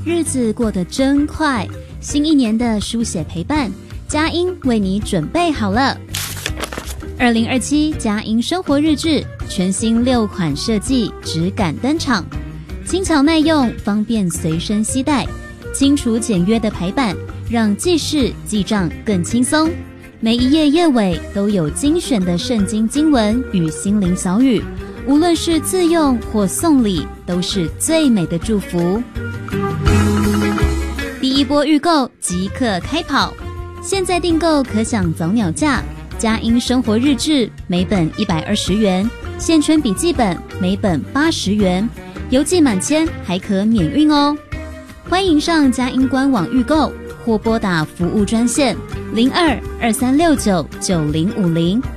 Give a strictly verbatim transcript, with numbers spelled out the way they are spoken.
日子过得真快，新一年的书写陪伴，佳音为你准备好了。二零二七佳音生活日志全新六款设计质感登场，轻巧耐用，方便随身携带，清楚简约的排版让记事记账更轻松。每一页页尾都有精选的圣经经文与心灵小语，无论是自用或送礼，都是最美的祝福。第一波预购即刻开跑，现在订购可享早鸟价。佳音生活日志每本一百二十元，现存笔记本每本八十元，邮寄满千还可免运哦。欢迎上佳音官网预购，或拨打服务专线零二二三六九九零五零